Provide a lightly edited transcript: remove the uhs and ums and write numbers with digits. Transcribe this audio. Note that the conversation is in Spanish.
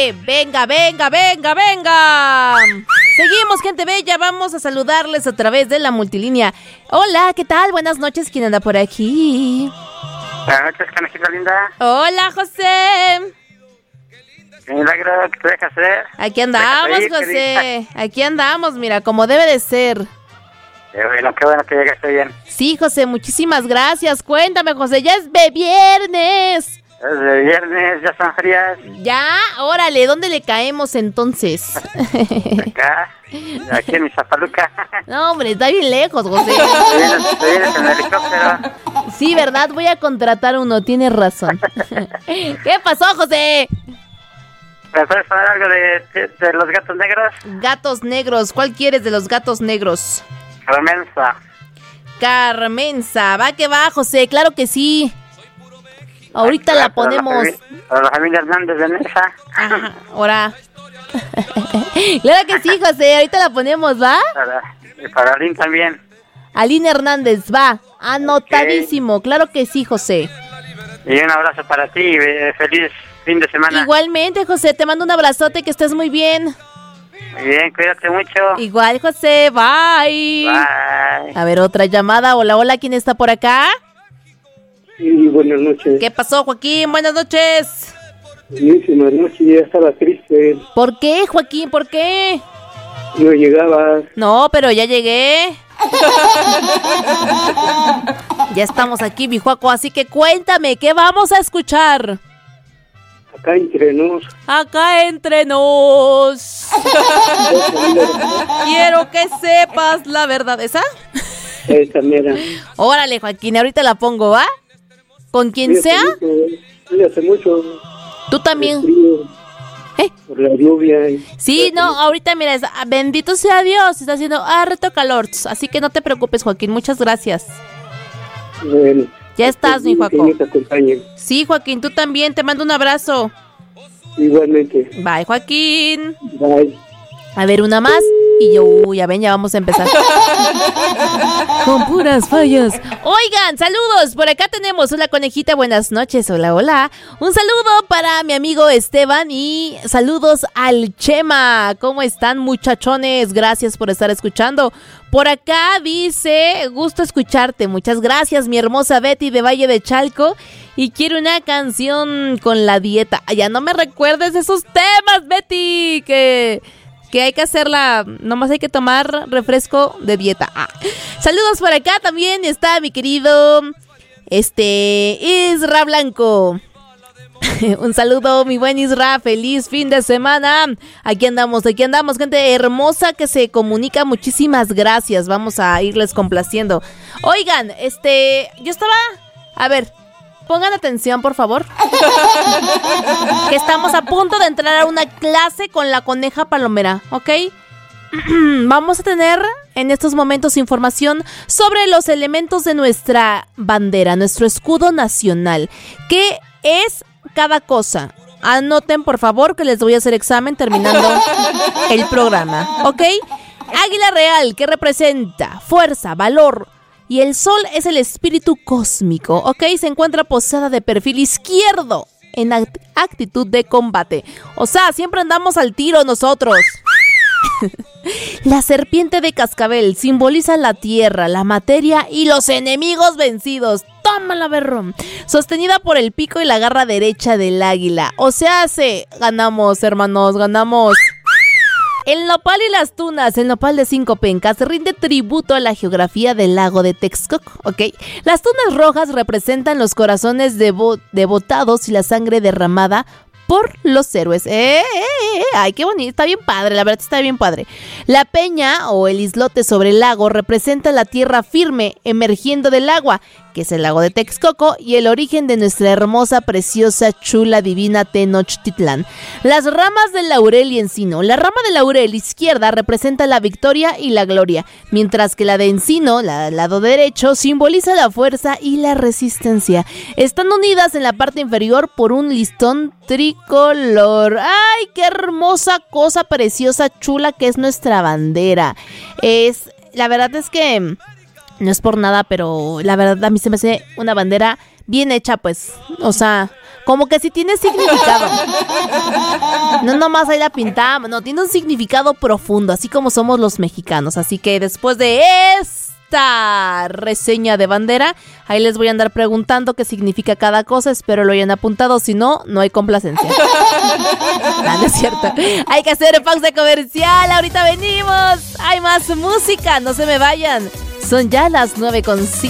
Venga, venga, venga, venga. Seguimos, gente bella, vamos a saludarles a través de la multilínea. Hola, ¿qué tal? Buenas noches, ¿quién anda por aquí? Buenas noches, conejita linda. Hola, José. ¿Qué milagro que te dejas hacer? Aquí andamos, José. Aquí andamos, mira, como debe de ser. Qué bueno que llegaste bien. Sí, José, muchísimas gracias. Cuéntame, José, ya es de viernes. Es de viernes, ya son frías. Ya, órale, ¿dónde le caemos entonces? Acá, aquí en Iztapaluca. No, hombre, está bien lejos, José. Te vienes en helicóptero. Sí, ¿verdad? Voy a contratar uno, tienes razón. ¿Qué pasó, José? ¿Me puedes poner algo de los gatos negros? Gatos negros, ¿cuál quieres de los gatos negros? Carmenza, va que va, José, claro que sí. Ahorita la ponemos. Para la familia Hernández de Nesa. Ajá, ahora. Claro que sí, José, ahorita la ponemos, ¿va? Y para Aline también. Aline Hernández, va. Anotadísimo, okay. Claro que sí, José. Y un abrazo para ti, feliz fin de semana. Igualmente, José, te mando un abrazote, que estés muy bien. Muy bien, cuídate mucho. Igual, José, bye. Bye. A ver, otra llamada. Hola, hola, ¿quién está por acá? Sí, buenas noches. ¿Qué pasó, Joaquín? Buenas noches. Buenísimas noches, ya estaba triste. ¿Por qué, Joaquín? ¿Por qué? No llegabas. No, pero ya llegué. Ya estamos aquí, mi Joaco, así que cuéntame, ¿qué vamos a escuchar? Acá entre nos. Acá entre nos. Quiero que sepas la verdad. ¿Esa? Esa mera. Órale, Joaquín, ahorita la pongo, ¿va? ¿Con quien sea? Hace mucho. ¿Tú también? Por la lluvia. Sí, no, ahorita mira, bendito sea Dios, está haciendo harto calor. Así que no te preocupes, Joaquín, muchas gracias. Bueno. Ya estás, mi Joaco. Sí, Joaquín, tú también, te mando un abrazo. Igualmente. Bye, Joaquín. Bye. A ver, una más. Y yo, ya ven, ya vamos a empezar. Con puras fallas. Oigan, saludos. Por acá tenemos una conejita. Buenas noches. Hola, hola. Un saludo para mi amigo Esteban y saludos al Chema. ¿Cómo están, muchachones? Gracias por estar escuchando. Por acá dice, gusto escucharte. Muchas gracias, mi hermosa Betty de Valle de Chalco. Y quiero una canción con la dieta. Ya no me recuerdes esos temas, Betty, que hay que hacerla, nomás hay que tomar refresco de dieta. Saludos por acá también está mi querido Isra Blanco. Un saludo, mi buen Isra, feliz fin de semana. Aquí andamos, gente hermosa que se comunica, muchísimas gracias. Vamos a irles complaciendo. Oigan, yo estaba, a ver, pongan atención, por favor. Que estamos a punto de entrar a una clase con la coneja palomera, ¿ok? Vamos a tener en estos momentos información sobre los elementos de nuestra bandera, nuestro escudo nacional. ¿Qué es cada cosa? Anoten, por favor, que les voy a hacer examen terminando el programa, ¿ok? Águila real, que representa fuerza, valor. Y el sol es el espíritu cósmico, ¿ok? Se encuentra posada de perfil izquierdo en actitud de combate. O sea, siempre andamos al tiro nosotros. La serpiente de cascabel simboliza la tierra, la materia y los enemigos vencidos. ¡Tómala, berrón! Sostenida por el pico y la garra derecha del águila. O sea, ganamos, hermanos, ganamos. El nopal y las tunas, el nopal de 5 pencas, rinde tributo a la geografía del lago de Texcoco, ¿ok? Las tunas rojas representan los corazones devotados y la sangre derramada por los héroes. ¡Ay, qué bonito! Está bien padre, la verdad está bien padre. La peña o el islote sobre el lago representa la tierra firme emergiendo del agua, que es el lago de Texcoco, y el origen de nuestra hermosa, preciosa, chula, divina Tenochtitlán. Las ramas del laurel y encino. La rama de laurel izquierda representa la victoria y la gloria, mientras que la de encino, del lado derecho, simboliza la fuerza y la resistencia. Están unidas en la parte inferior por un listón tricolor. ¡Ay, qué hermosa cosa preciosa, chula que es nuestra bandera! La verdad es que no es por nada, pero la verdad a mí se me hace una bandera bien hecha, pues. O sea, Como que sí tiene significado. No nomás ahí la pintamos, no, tiene un significado profundo, así como somos los mexicanos. Así que después de esta reseña de bandera, ahí les voy a andar preguntando qué significa cada cosa. Espero lo hayan apuntado, si no, no hay complacencia. No es cierto. Hay que hacer pausa comercial, ahorita venimos. Hay más música, no se me vayan. Son ya las 9:05.